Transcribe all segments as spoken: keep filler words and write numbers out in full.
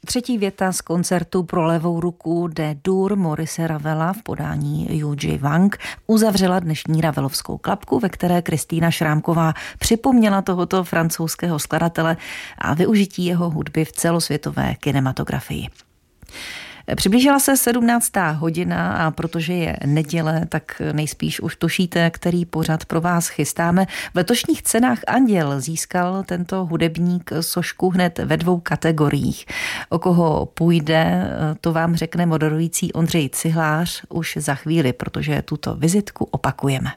Třetí věta z koncertu pro levou ruku De Dur Maurice Ravela v podání Yuji Wang uzavřela dnešní Ravelovskou klapku, ve které Kristýna Šrámková připomněla tohoto francouzského skladatele a využití jeho hudby v celosvětové kinematografii. Přiblížila se sedmnáctá hodina a protože je neděle, tak nejspíš už tušíte, který pořad pro vás chystáme. V letošních cenách Anděl získal tento hudebník sošku hned ve dvou kategoriích. O koho půjde, to vám řekne moderující Ondřej Cihlář už za chvíli, protože tuto vizitku opakujeme.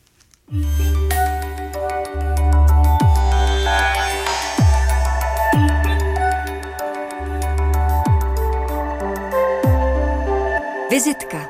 Vizitka.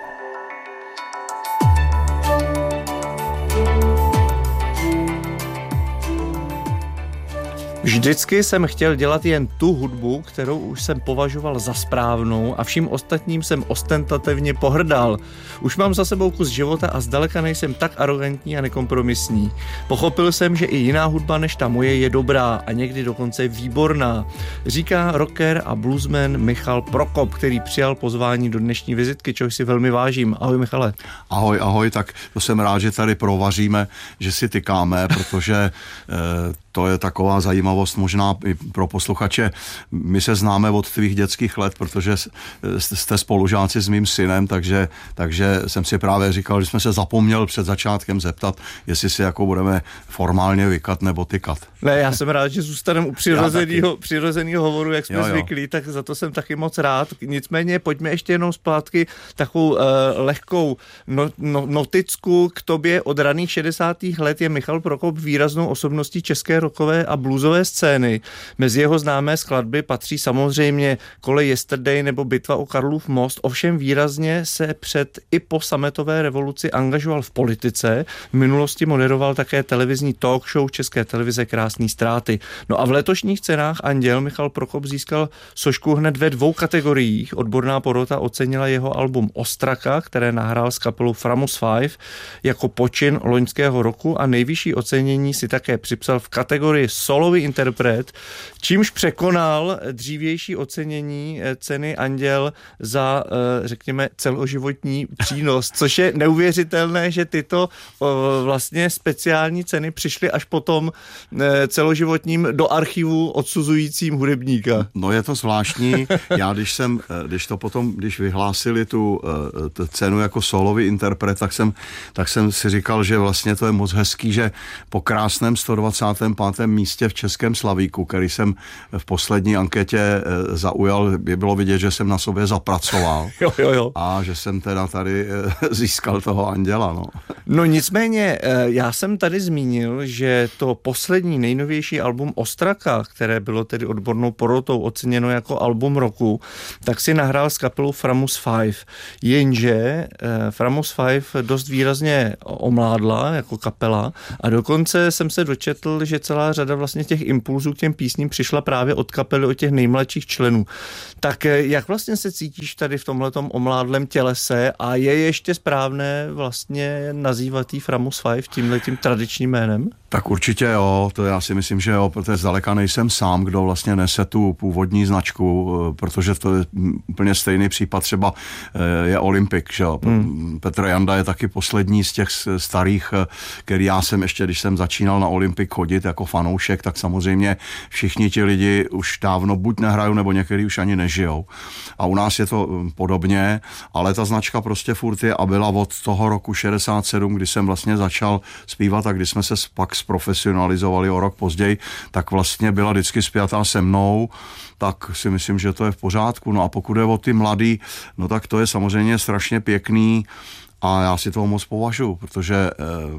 Vždycky jsem chtěl dělat jen tu hudbu, kterou už jsem považoval za správnou a vším ostatním jsem ostentativně pohrdal. Už mám za sebou kus života a zdaleka nejsem tak arrogantní a nekompromisní. Pochopil jsem, že i jiná hudba než ta moje je dobrá a někdy dokonce výborná, říká rocker a bluesman Michal Prokop, který přijal pozvání do dnešní vizitky, čehož si velmi vážím. Ahoj, Michale. Ahoj, ahoj, tak to jsem rád, že tady provaříme, že si tykáme, protože eh, to je taková zajímavost možná i pro posluchače. My se známe od tvých dětských let, protože jste spolužáci s mým synem, takže, takže jsem si právě říkal, že jsme se zapomněl před začátkem zeptat, jestli si jako budeme formálně vykat nebo tykat. Ne, já jsem rád, že zůstaneme u přirozenýho, přirozenýho hovoru, jak jsme jo, jo. zvyklí, tak za to jsem taky moc rád. Nicméně pojďme ještě jenom zpátky takovou uh, lehkou no, no, noticku k tobě. Od raných šedesátých let je Michal Prokop výraznou osobností české rockové a bluesové scény. Mezi jeho známé skladby patří samozřejmě Kolej Yesterday nebo Bitva o Karlův most, ovšem výrazně se před i po sametové revoluci angažoval v politice. V minulosti moderoval také televizní talk show České televize Krásný ztráty. No a v letošních cenách Anděl Michal Prokop získal sošku hned ve dvou kategoriích. Odborná porota ocenila jeho album Ostraka, které nahrál s kapelou Framus Five jako počin loňského roku a nejvyšší ocenění si také připsal v kategorii solový interpret, čímž překonal dřívější ocenění ceny Anděl za, řekněme, celoživotní přínos, což je neuvěřitelné, že tyto vlastně speciální ceny přišly až potom celoživotním do archivu odsuzujícím hudebníka. No je to zvláštní. Já když jsem, když to potom, když vyhlásili tu, tu cenu jako solový interpret, tak jsem, tak jsem si říkal, že vlastně to je moc hezký, že po krásném sto dvacátém pátém místě v Českém Slavíku, který jsem v poslední anketě zaujal, by bylo vidět, že jsem na sobě zapracoval. jo, jo, jo. A že jsem teda tady získal toho Anděla. No. no nicméně, já jsem tady zmínil, že to poslední nejnovější album Ostraka, které bylo tedy odbornou porotou oceněno jako album roku, tak si nahrál s kapelou Framus Five. Jenže Framus Five dost výrazně omládla jako kapela a dokonce jsem se dočetl, že celá řada vlastně těch impulzů k těm písním přišla právě od kapely, od těch nejmladších členů. Tak jak vlastně se cítíš tady v tomhletom omládlém tělese a je ještě správné vlastně nazývat jí Framus Five tímhletím tradičním jménem? Tak určitě jo, to já si myslím, že jo, protože zdaleka nejsem sám, kdo vlastně nese tu původní značku, protože to je úplně stejný případ, třeba je Olympik, že jo. Hmm. Petr Janda je taky poslední z těch starých, který já jsem ještě, když jsem začínal na Olympik chodit jako fanoušek, tak samozřejmě všichni ti lidi už dávno buď nehrajou, nebo některý už ani nežijou. A u nás je to podobně, ale ta značka prostě furt je a byla od toho roku šedesát sedm, kdy jsem vlastně začal zpívat a kdy jsme se pak zprofesionalizovali o rok později, tak vlastně byla vždycky spjatá se mnou, tak si myslím, že to je v pořádku. No a pokud je o ty mladý, no tak to je samozřejmě strašně pěkný a já si toho moc považuji, protože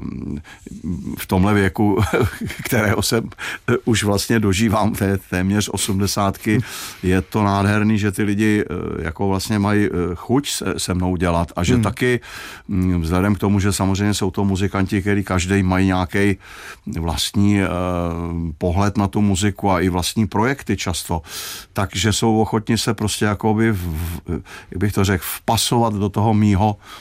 v tomhle věku, kterého se už vlastně dožívám, té, téměř osmdesátky, je to nádherný, že ty lidi jako vlastně mají chuť se, se mnou dělat a že hmm. taky vzhledem k tomu, že samozřejmě jsou to muzikanti, který každý mají nějaký vlastní pohled na tu muziku a i vlastní projekty často, takže jsou ochotni se prostě jakoby, v, jak bych to řekl, vpasovat do toho mýho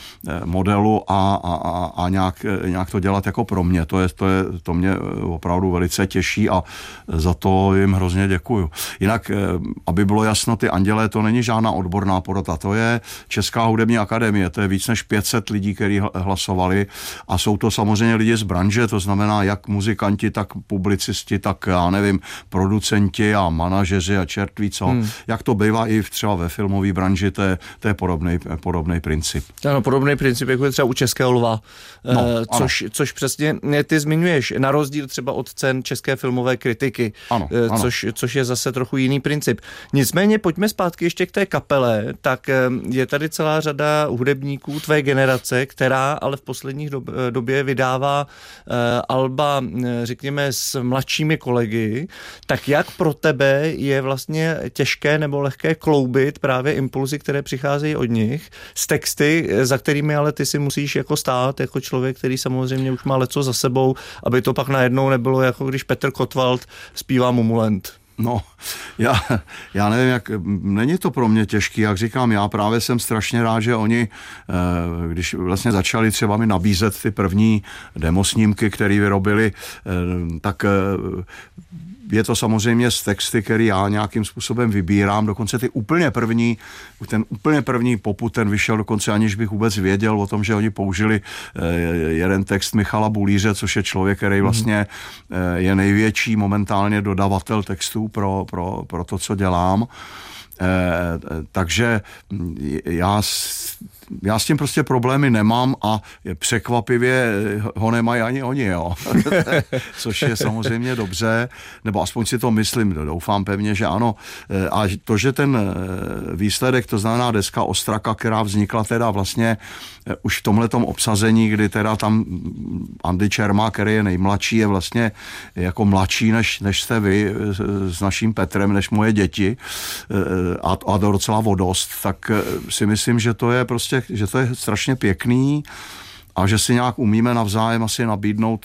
modelu a, a, a, a nějak, nějak to dělat jako pro mě. To, je, to, je, to mě opravdu velice těší a za to jim hrozně děkuju. Jinak, aby bylo jasno, ty Andělé, to není žádná odborná porota, to je Česká hudební akademie, to je víc než pět set lidí, kteří hlasovali a jsou to samozřejmě lidi z branže, to znamená jak muzikanti, tak publicisti, tak já nevím, producenti a manažeři a čert ví co. Hmm. Jak to bývá i třeba ve filmové branži, to je, to je podobný, podobný princip. Ano, podobný princip, jako je třeba u Českého lva, no, což, což přesně ty zmiňuješ, na rozdíl třeba od cen české filmové kritiky, ano, ano. Což, což je zase trochu jiný princip. Nicméně pojďme zpátky ještě k té kapele, tak je tady celá řada hudebníků tvé generace, která ale v posledních dob, době vydává uh, alba, řekněme, s mladšími kolegy, tak jak pro tebe je vlastně těžké nebo lehké kloubit právě impulzy, které přicházejí od nich, s texty, za kterými ale ty si musíš jako stát, jako člověk, který samozřejmě už má leco za sebou, aby to pak najednou nebylo jako když Petr Kotwald zpívá Mumulent. No, já, já nevím, jak, není to pro mě těžký, jak říkám, já právě jsem strašně rád, že oni, když vlastně začali třeba mi nabízet ty první demosnímky, které vyrobili, tak je to samozřejmě z texty, který já nějakým způsobem vybírám, dokonce ty úplně první, ten úplně první poput, ten vyšel dokonce, aniž bych vůbec věděl o tom, že oni použili jeden text Michala Bulíře, což je člověk, který vlastně je největší momentálně dodavatel textů pro, pro, pro to, co dělám. Takže já Já s tím prostě problémy nemám a překvapivě ho nemají ani oni, jo. Což je samozřejmě dobře, nebo aspoň si to myslím, doufám pevně, že ano. A to, že ten výsledek, to znamená deska Ostraka, která vznikla teda vlastně už v tomhletom obsazení, kdy teda tam Andy Čermák, který je nejmladší, je vlastně jako mladší, než, než jste vy s naším Petrem, než moje děti a, a docela o dost, tak si myslím, že to je prostě že to je strašně pěkný a že si nějak umíme navzájem asi nabídnout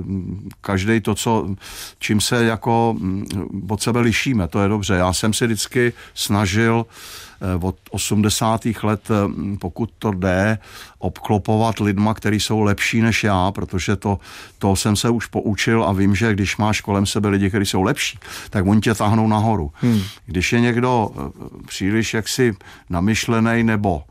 každej to, co, čím se jako od sebe lišíme. To je dobře. Já jsem si vždycky snažil od osmdesátých let, pokud to jde, obklopovat lidma, kteří jsou lepší než já, protože to, to jsem se už poučil a vím, že když máš kolem sebe lidi, kteří jsou lepší, tak oni tě táhnou nahoru. Hmm. Když je někdo příliš jaksi namyšlenej nebo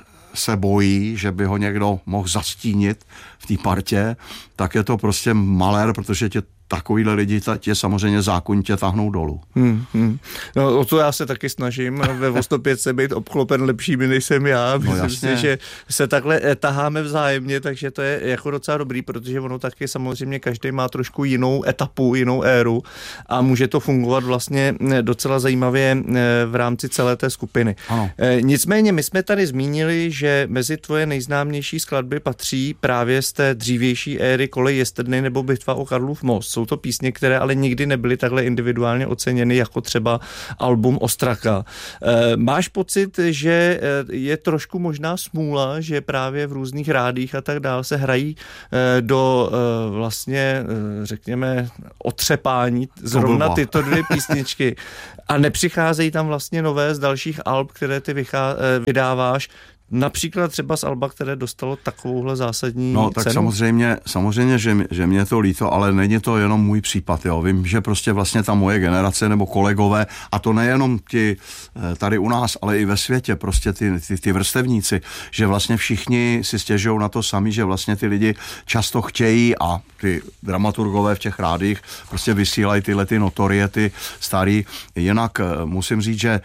se bojí, že by ho někdo mohl zastínit v té partě, tak je to prostě malér, protože tě takovýhle lidi tě samozřejmě zákonitě tahnou dolů. Hmm, hmm. No o to já se taky snažím ve O sto pět se být obklopen lepšími, než jsem já. Myslím no, si, že se takhle taháme vzájemně, takže to je jako docela dobrý, protože ono taky samozřejmě každý má trošku jinou etapu, jinou éru a může to fungovat vlastně docela zajímavě v rámci celé té skupiny. Ano. Nicméně my jsme tady zmínili, že mezi tvoje nejznámější skladby patří právě z té dřívější éry Kolej Yesterday nebo Bitva o Karlův most. Jsou to písně, které ale nikdy nebyly takhle individuálně oceněny, jako třeba album Ostraka. E, máš pocit, že je trošku možná smůla, že právě v různých rádích a tak dále se hrají e, do e, vlastně, e, řekněme, otřepání zrovna tyto dvě písničky a nepřicházejí tam vlastně nové z dalších alb, které ty vychá, e, vydáváš, například třeba z alba, které dostalo takovouhle zásadní No tak cenu? samozřejmě, samozřejmě že, že mě to líto, ale není to jenom můj případ. Jo. Vím, že prostě vlastně ta moje generace nebo kolegové, a to nejenom ti tady u nás, ale i ve světě, prostě ty, ty, ty vrstevníci, že vlastně všichni si stěžují na to sami, že vlastně ty lidi často chtějí a ty dramaturgové v těch rádích prostě vysílají tyhle ty notoriety starý. Jinak musím říct, že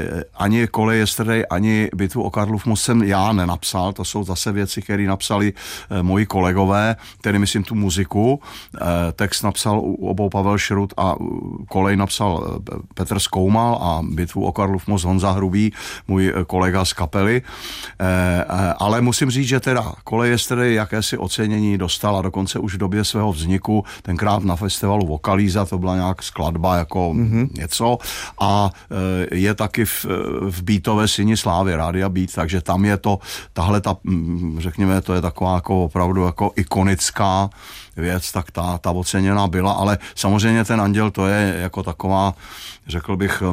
ani Kolej Yesterday, ani Bitvu o Karlův most jsem já nenapsal, to jsou zase věci, které napsali e, moji kolegové, tedy myslím tu muziku. E, text napsal u obou Pavel Šrut a kolej napsal e, Petr Skoumal a Bitvu o Karlův most Honza Hrubý, můj e, kolega z kapely. E, e, ale musím říct, že teda Kolej Yesterday jakési ocenění dostala dokonce už v době svého vzniku, tenkrát na festivalu Vokalíza, to byla nějak skladba jako mm-hmm. něco a e, je taky v, v Beatové Syni slávy, Rádia Beat, takže tam je to, tahle ta, řekněme, to je taková jako opravdu jako ikonická věc, tak ta, ta oceněná byla, ale samozřejmě ten Anděl to je jako taková, řekl bych,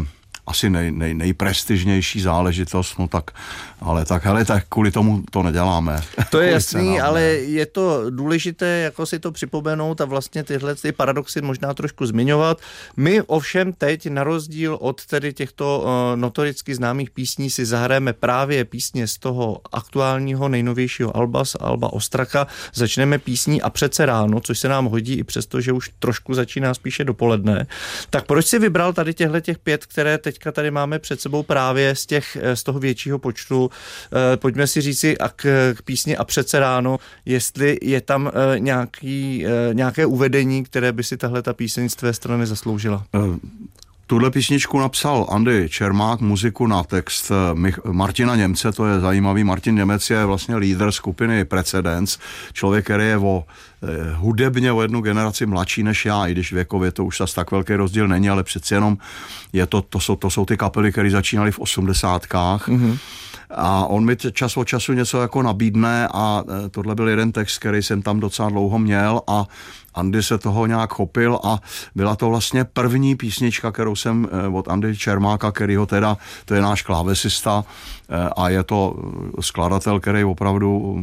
asi nej, nej, nejprestižnější záležitost, no tak, ale tak, hele, tak kvůli tomu to neděláme. To je jasný, ale je to důležité, jako si to připomenout a vlastně tyhle ty paradoxy možná trošku zmiňovat. My ovšem teď, na rozdíl od tedy těchto uh, notoricky známých písní, si zahrajeme právě písně z toho aktuálního nejnovějšího alba, z alba Ostraka. Začneme písní A přece ráno, což se nám hodí i přesto, že už trošku začíná spíše dopoledne. Tak proč si vybral tady těchto těch pět, které teďka tady máme před sebou právě z, těch, z toho většího počtu? Uh, pojďme si říci a k, k písni A přece ráno, jestli je tam uh, nějaký, uh, nějaké uvedení, které by si tahle ta píseň z tvé strany zasloužila. Uh. Tuhle písničku napsal Andy Čermák, muziku na text Martina Němce, to je zajímavý. Martin Němec je vlastně lídr skupiny Precedence, člověk, který je o, hudebně o jednu generaci mladší než já, i když věkově to už zase tak velký rozdíl není, ale přeci jenom je to, to, jsou, to jsou ty kapely, které začínaly v osmdesátkách. Mm-hmm. A on mi čas od času něco jako nabídne a tohle byl jeden text, který jsem tam docela dlouho měl a Andy se toho nějak chopil a byla to vlastně první písnička, kterou jsem od Andy Čermáka, kterýho teda, to je náš klávesista a je to skladatel, který opravdu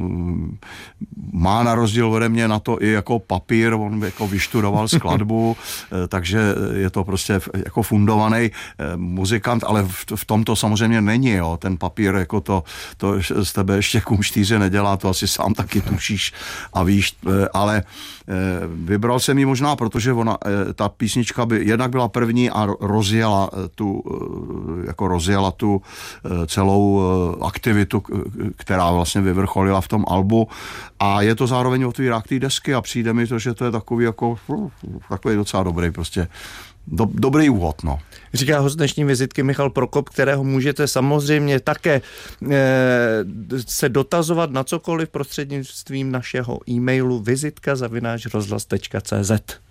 má na rozdíl ode mě na to i jako papír, on jako vyštudoval skladbu, takže je to prostě jako fundovaný muzikant, ale v, v tom to samozřejmě není, jo. Ten papír jako to, to z tebe ještě kumštýře nedělá, to asi sám taky tušíš a víš, ale vybral jsem ji možná, protože ona, ta písnička by jednak byla první a rozjela tu, jako rozjela tu celou aktivitu, která vlastně vyvrcholila v tom albu a je to zároveň otvírák té desky a přijde mi to, že to je takový jako takový docela dobrý prostě Do, dobrý úvod, no. Říká host dnešní vizitky Michal Prokop, kterého můžete samozřejmě také e, se dotazovat na cokoliv prostřednictvím našeho e-mailu vizitka zavináč rozhlas tečka cé zet.